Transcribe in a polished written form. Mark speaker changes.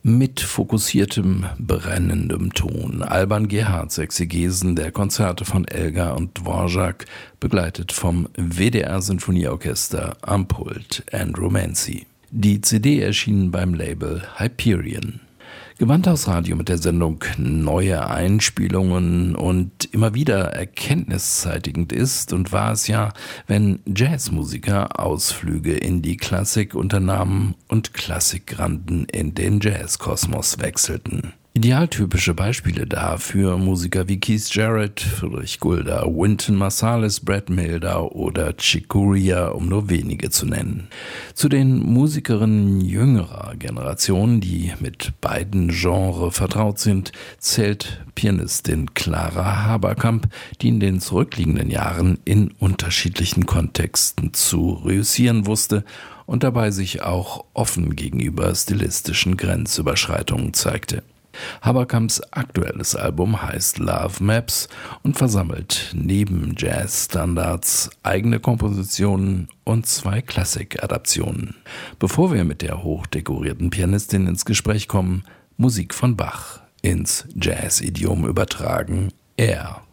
Speaker 1: Mit fokussiertem, brennendem Ton. Alban Gerhards Exegesen der Konzerte von Elgar und Dvorak, begleitet vom WDR Sinfonieorchester am Pult Andrew Mancy. Die CD erschien beim Label Hyperion. Gewandhausradio mit der Sendung Neue Einspielungen und immer wieder erkenntniszeitigend ist und war es ja, wenn Jazzmusiker Ausflüge in die Klassik unternahmen und Klassikgranden in den Jazzkosmos wechselten. Idealtypische Beispiele dafür Musiker wie Keith Jarrett, Friedrich Gulda, Wynton Marsalis, Brad Mehldau oder Chick Corea, um nur wenige zu nennen. Zu den Musikerinnen jüngerer Generation, die mit beiden Genres vertraut sind, zählt Pianistin Clara Haberkamp, die in den zurückliegenden Jahren in unterschiedlichen Kontexten zu reüssieren wusste und dabei sich auch offen gegenüber stilistischen Grenzüberschreitungen zeigte. Haberkamps aktuelles Album heißt Love Maps und versammelt neben Jazzstandards eigene Kompositionen und 2 Klassikadaptionen. Bevor wir mit der hochdekorierten Pianistin ins Gespräch kommen, Musik von Bach ins Jazz-Idiom übertragen, Air.